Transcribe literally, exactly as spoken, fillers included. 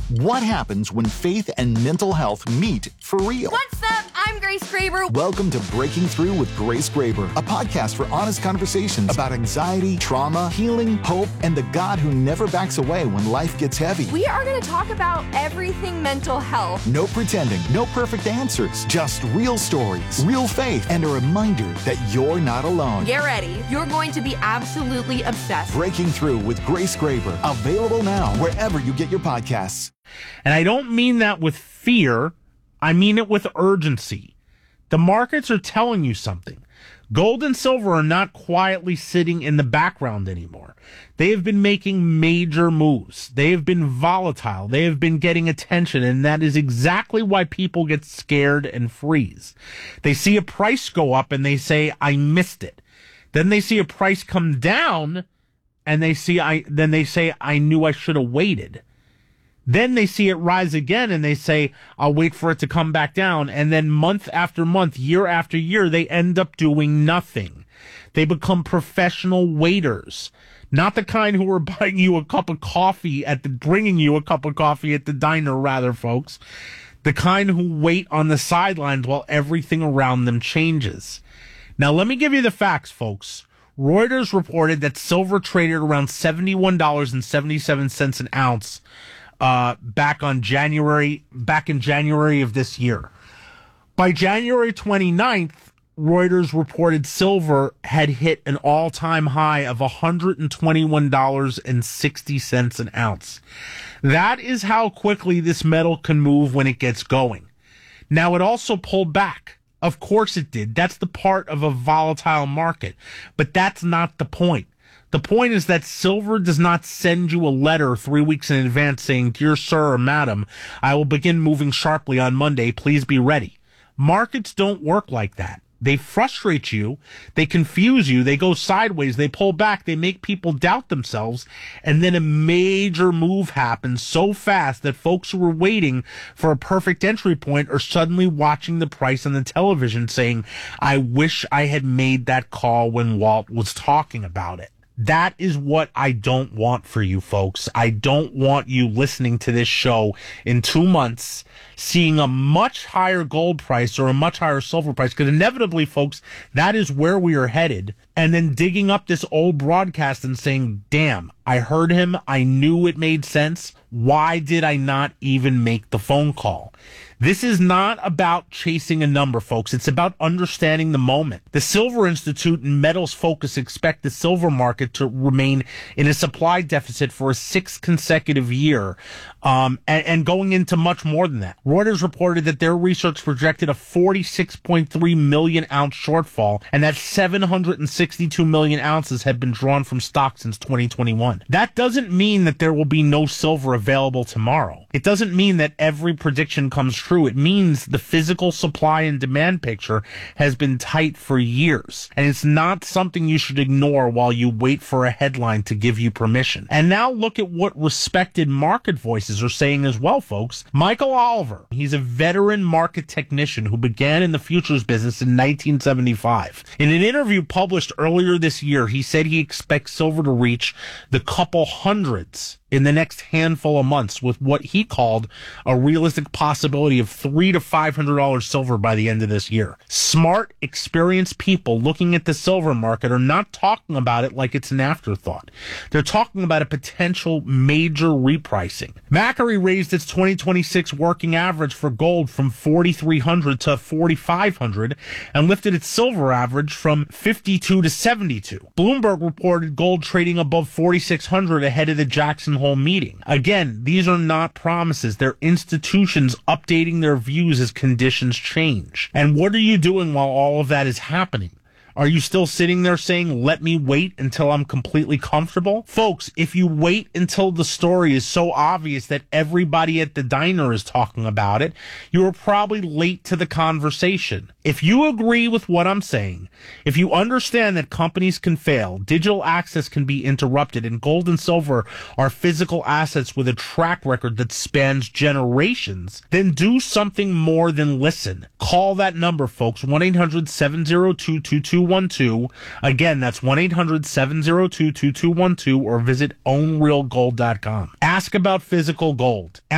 What happens when faith and mental health meet for real? What's up? I'm Grace Graber. Welcome to Breaking Through with Grace Graber, a podcast for honest conversations about anxiety, trauma, healing, hope, and the God who never backs away when life gets heavy. We are going to talk about everything mental health. No pretending, no perfect answers, just real stories, real faith, and a reminder that you're not alone. Get ready. You're going to be absolutely obsessed. Breaking Through with Grace Graber, available now wherever you get your podcasts. And I don't mean that with fear. I mean it with urgency. The markets are telling you something. Gold and silver are not quietly sitting in the background anymore. They have been making major moves. They have been volatile. They have been getting attention, and that is exactly why people get scared and freeze. They see a price go up and they say, I missed it. Then they see a price come down and they see I then they say, I knew I should have waited. Then they see it rise again and they say, I'll wait for it to come back down. And then month after month, year after year, they end up doing nothing. They become professional waiters, not the kind who are buying you a cup of coffee at the, bringing you a cup of coffee at the diner, rather, folks. The kind who wait on the sidelines while everything around them changes. Now, let me give you the facts, folks. Reuters reported that silver traded around seventy-one dollars and seventy-seven cents an ounce Uh, back on January, back in January of this year. By January twenty-ninth, Reuters reported silver had hit an all-time high of one hundred twenty-one dollars and sixty cents an ounce. That is how quickly this metal can move when it gets going. Now, it also pulled back. Of course it did. That's the part of a volatile market. But that's not the point. The point is that silver does not send you a letter three weeks in advance saying, Dear sir or madam, I will begin moving sharply on Monday. Please be ready. Markets don't work like that. They frustrate you. They confuse you. They go sideways. They pull back. They make people doubt themselves. And then a major move happens so fast that folks who were waiting for a perfect entry point are suddenly watching the price on the television saying, I wish I had made that call when Walt was talking about it. That is what I don't want for you folks. I don't want you listening to this show in two months, seeing a much higher gold price or a much higher silver price, because inevitably, folks, that is where we are headed, and then digging up this old broadcast and saying, damn, I heard him. I knew it made sense. Why did I not even make the phone call? This is not about chasing a number, folks. It's about understanding the moment. The Silver Institute and Metals Focus expect the silver market to remain in a supply deficit for a sixth consecutive year, um, and, and going into much more than that. Reuters reported that their research projected a forty-six point three million ounce shortfall, and that seven hundred sixty-two million ounces have been drawn from stock since twenty twenty-one. That doesn't mean that there will be no silver available tomorrow. It doesn't mean that every prediction comes true. It means the physical supply and demand picture has been tight for years, and it's not something you should ignore while you wait for a headline to give you permission. And now look at what respected market voices are saying as well, folks. Michael Oliver, he's a veteran market technician who began in the futures business in nineteen seventy-five. In an interview published earlier this year, he said he expects silver to reach the couple hundreds in the next handful of months, with what he called a realistic possibility of three to five hundred dollars silver by the end of this year. Smart, experienced people looking at the silver market are not talking about it like it's an afterthought. They're talking about a potential major repricing. Macquarie raised its twenty twenty-six working average for gold from forty-three hundred to forty-five hundred and lifted its silver average from fifty-two to seventy-two. Bloomberg reported gold trading above forty-six hundred ahead of the Jackson Hole meeting. Again, these are not promises. They're institutions updating their views as conditions change. And what are you doing while all of that is happening? Are you still sitting there saying, let me wait until I'm completely comfortable? Folks, if you wait until the story is so obvious that everybody at the diner is talking about it, you are probably late to the conversation. If you agree with what I'm saying, if you understand that companies can fail, digital access can be interrupted, and gold and silver are physical assets with a track record that spans generations, then do something more than listen. Call that number, folks, one eight hundred seven oh two two two one two. Again, that's one eight hundred seven oh two two two one two, or visit own real gold dot com. Ask about physical gold.